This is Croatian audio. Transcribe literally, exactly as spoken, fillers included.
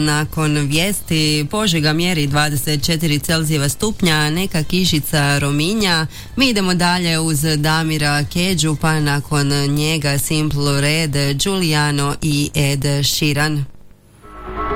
Nakon vijesti Požega mjeri dvadeset četiri Celzijeva stupnja, neka kišica rominja. Mi idemo dalje uz Damira Kedžu, pa nakon njega Simple Red, Giuliano i Ed Sheeran.